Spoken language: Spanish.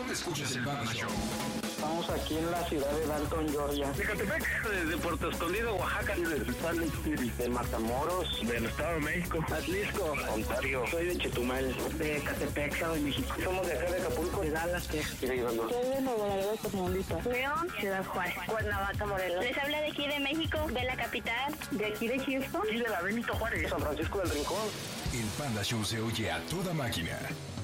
¿Dónde escuchas el Panda Show? Estamos aquí en la ciudad de Dalton, Georgia. De Catepec, desde Puerto Escondido, Oaxaca. De Salt Lake City. De Matamoros. Del Estado de México. Atlisco. Ontario. Soy de Chetumal. De Catepec, Estado de México. Somos de acá de Acapulco. De Dallas, Texas. Soy de Nuevo Laredo, Tamaulipas. León, Ciudad Juárez, Cuernavaca, Morelos. Les habla de aquí de México, de la capital. De aquí de Houston. Y de la Benito Juárez. San Francisco del Rincón. El Panda Show se oye a toda máquina.